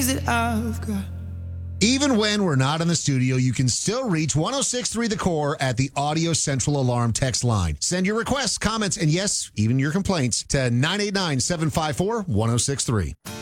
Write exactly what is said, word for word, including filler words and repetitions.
that I've got. Even when we're not in the studio, you can still reach one oh six point three The Core at the Audio Central Alarm text line. Send your requests, comments, and yes, even your complaints to nine eight nine, seven five four, one oh six three.